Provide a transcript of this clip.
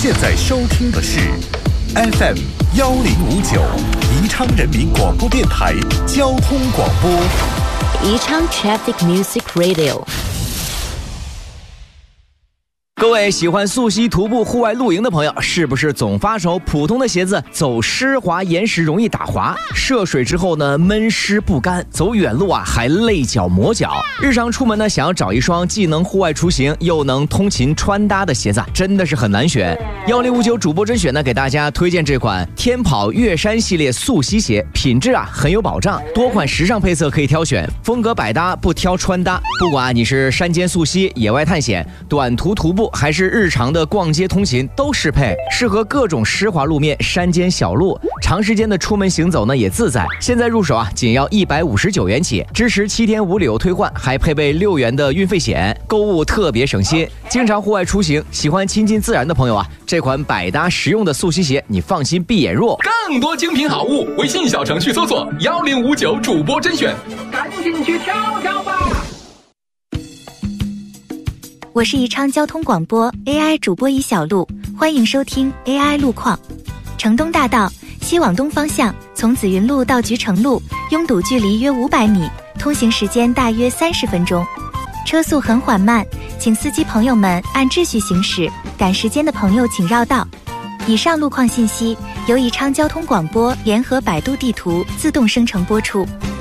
现在收听的是 FM 1059宜昌人民广播电台交通广播， 宜昌 Traffic Music Radio。 各位喜欢溯溪、徒步、户外露营的朋友，是不是总发愁普通的鞋子走湿滑岩石容易打滑，涉水之后呢闷湿不干，走远路啊还累脚磨脚？日常出门呢想要找一双既能户外出行又能通勤穿搭的鞋子，真的是很难选。1059主播甄选呢给大家推荐这款天跑越山系列溯溪鞋，品质啊很有保障，多款时尚配色可以挑选，风格百搭不挑穿搭。不管你是山间溯溪、野外探险、短途徒步，还是日常的逛街通勤都适配，适合各种湿滑路面、山间小路，长时间的出门行走呢也自在。现在入手啊仅要159元起，支持7天无理由退换，还配备6元的运费险，购物特别省心。经常户外出行，喜欢亲近自然的朋友啊，这款百搭实用的溯溪鞋，你放心闭眼入。 更多精品好物，微信小程序搜索1059主播甄选，赶紧去挑挑吧。 我是宜昌交通广播 AI 主播尹小璐，欢迎收听 AI 路况。城东大道西往东方向，从紫云路到菊城路，拥堵距离约500米，通行时间大约30分钟，车速很缓慢，请司机朋友们按秩序行驶，赶时间的朋友请绕道。以上路况信息由宜昌交通广播联合百度地图自动生成播出。